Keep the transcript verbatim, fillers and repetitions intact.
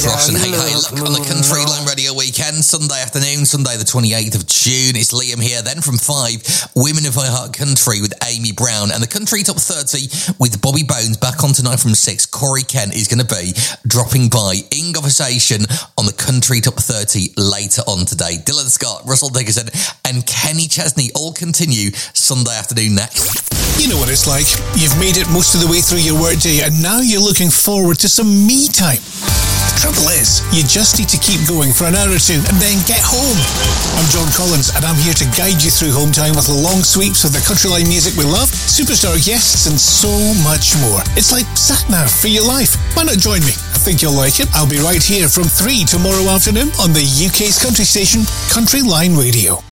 Ross and Hey Hey Look on the Country Line Radio Weekend, Sunday afternoon, Sunday the twenty-eighth of June. It's Liam here. Then from five, Women of iHeart Country with Amy Brown, and the Country Top thirty with Bobby Bones. Back on tonight from six, Corey Kent is going to be dropping by in conversation on the Country Top thirty later on today. Dylan Scott, Russell Dickerson and Kenny Chesney all continue Sunday afternoon next. You know what it's like. You've made it most of the way through your workday and now you're looking forward to some me time. The trouble is, you just need to keep going for an hour or two and then get home. I'm John Collins and I'm here to guide you through home time with long sweeps of the Countryline music we love, superstar guests and so much more. It's like sat-nav for your life. Why not join me? I think you'll like it. I'll be right here from three tomorrow afternoon on the U K's country station, Countryline Radio.